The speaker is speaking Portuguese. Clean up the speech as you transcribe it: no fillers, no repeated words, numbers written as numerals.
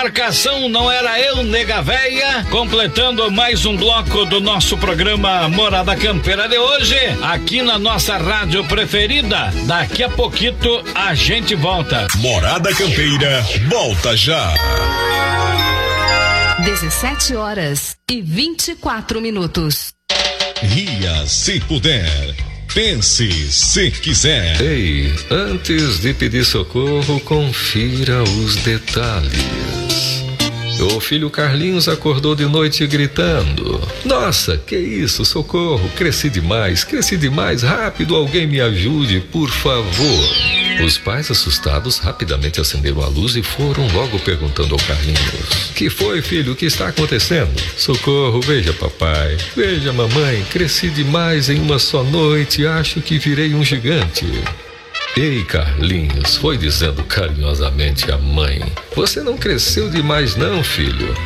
marcação, não era eu, nega véia, completando mais um bloco do nosso programa Morada Campeira de hoje, aqui na nossa rádio preferida. Daqui a pouquito a gente volta. Morada Campeira, volta já. 17h24. Ria se puder. Pense se quiser. Ei, antes de pedir socorro, confira os detalhes. O filho Carlinhos acordou de noite gritando: nossa, que isso, socorro, cresci demais, rápido, alguém me ajude, por favor. Os pais, assustados, rapidamente acenderam a luz e foram logo perguntando ao Carlinhos: que foi, filho, o que está acontecendo? Socorro, veja papai, veja mamãe, cresci demais em uma só noite, acho que virei um gigante. Ei, Carlinhos, foi dizendo carinhosamente a mãe, você não cresceu demais não, filho.